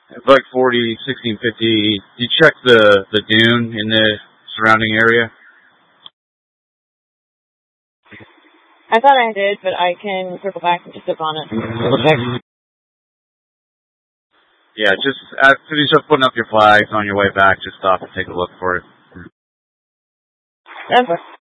Bike 40, 1650. You check the dune in the surrounding area? I thought I did, but I can circle back and just look on it. Yeah, just after you start putting up your flags on your way back, just stop and take a look for it. That's